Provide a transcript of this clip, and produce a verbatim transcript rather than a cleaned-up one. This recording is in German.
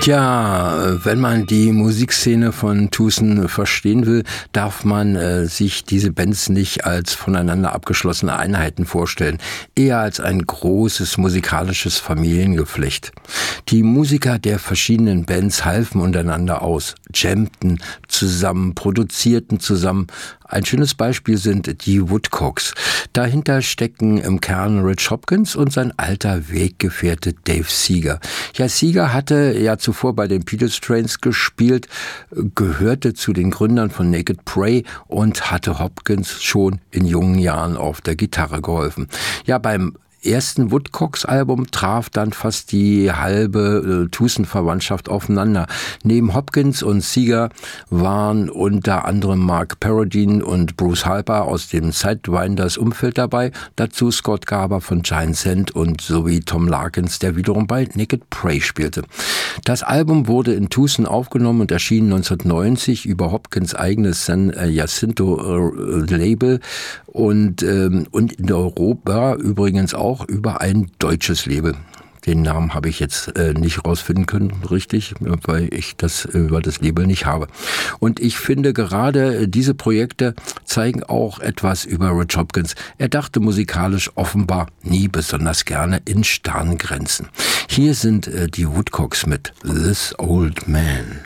Tja, wenn man die Musikszene von Tucson verstehen will, darf man äh, sich diese Bands nicht als voneinander abgeschlossene Einheiten vorstellen, eher als ein großes musikalisches Familiengeflecht. Die Musiker der verschiedenen Bands halfen untereinander aus, jammten zusammen, produzierten zusammen. Ein schönes Beispiel sind die Woodcocks. Dahinter stecken im Kern Rich Hopkins und sein alter Weggefährte Dave Seeger. Ja, Seeger hatte ja zuvor bei den Beatles Trains gespielt, gehörte zu den Gründern von Naked Prey und hatte Hopkins schon in jungen Jahren auf der Gitarre geholfen. Ja, beim ersten Woodcocks-Album traf dann fast die halbe äh, Tucson-Verwandtschaft aufeinander. Neben Hopkins und Seeger waren unter anderem Mark Paradine und Bruce Harper aus dem Sidewinders-Umfeld dabei, dazu Scott Garber von Giant Sand und sowie Tom Larkins, der wiederum bei Naked Prey spielte. Das Album wurde in Tucson aufgenommen und erschien neunzehnhundertneunzig über Hopkins eigenes San Jacinto-Label und, ähm, und in Europa übrigens auch über ein deutsches Label. Den Namen habe ich jetzt äh, nicht rausfinden können, richtig, weil ich das über das Label nicht habe. Und ich finde, gerade diese Projekte zeigen auch etwas über Rich Hopkins. Er dachte musikalisch offenbar nie besonders gerne in starren Grenzen. Hier sind äh, die Woodcocks mit This Old Man.